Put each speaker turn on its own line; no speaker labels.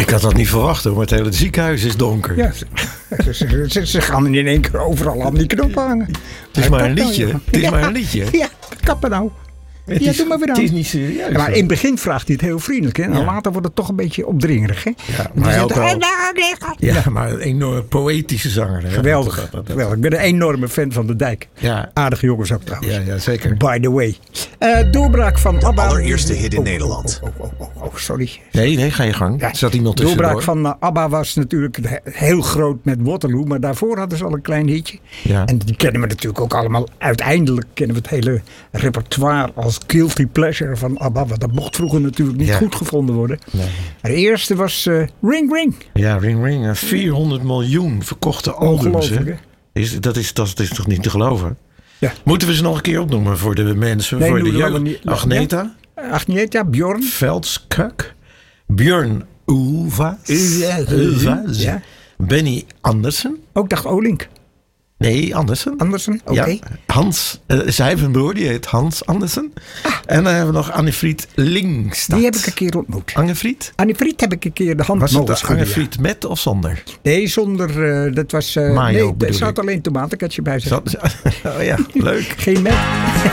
Ik had dat niet verwacht hoor, maar het hele ziekenhuis is donker.
Ja, ze gaan in één keer overal aan die knop hangen.
Het is maar een liedje. Het is maar een liedje.
Ja, kappen nou. Doe maar weer aan.
Het is niet serieus.
Ja, maar in het begin vraagt hij het heel vriendelijk. Hè? En later wordt het toch een beetje opdringerig. Hè?
Ja, maar ook wel. Ja, maar een enorme poëtische zanger. Hè?
Geweldig. Geweldig. Ik ben een enorme fan van de Dijk.
Ja.
Aardige jongens ook trouwens.
Ja, zeker.
By the way. Doorbraak van ABBA.
Allereerste hit in Nederland.
Sorry.
Nee, ga je gang.
Ja,
Zat iemand tussendoor?
Doorbraak van ABBA was natuurlijk heel groot met Waterloo. Maar daarvoor hadden ze al een klein hitje. Ja. En die kennen we natuurlijk ook allemaal. Uiteindelijk kennen we het hele repertoire als Guilty Pleasure van ABBA. Want dat mocht vroeger natuurlijk niet goed gevonden worden. Nee. Maar de eerste was Ring Ring.
Ja, Ring Ring. 400 miljoen verkochte albums. Dat is toch niet te geloven? Ja. Moeten we ze nog een keer opnoemen voor de mensen? Nee, voor de jeugd? Agneta.
Ja. Agneta, Björn.
Veldskak. Björn Ulvaeus. Ja. Benny Andersson.
Ook Dag Olink.
Nee, Andersen.
Oké.
Ja, Hans. Zij heeft een broer, die heet Hans Andersen. En dan hebben we nog Annefried Lingstad.
Die heb ik een keer ontmoet. Annefried heb ik een keer de hand mogen schudden.
Was het Annefried met of zonder?
Nee, zonder. Dat was...
Mayo,
er zat alleen tomatenketchup bij.
Oh ja, leuk.
Geen met.